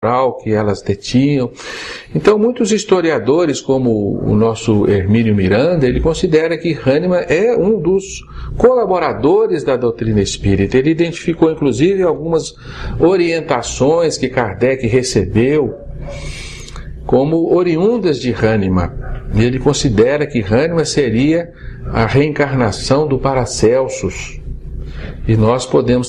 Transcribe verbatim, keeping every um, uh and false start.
astral que elas detinham. Então, muitos historiadores, como o nosso Hermínio Miranda, ele considera que Hahnemann é um dos colaboradores da doutrina espírita. Ele identificou, inclusive, algumas orientações que Kardec recebeu como oriundas de Hahnemann. Ele considera que Hahnemann seria a reencarnação do Paracelsus. E nós podemos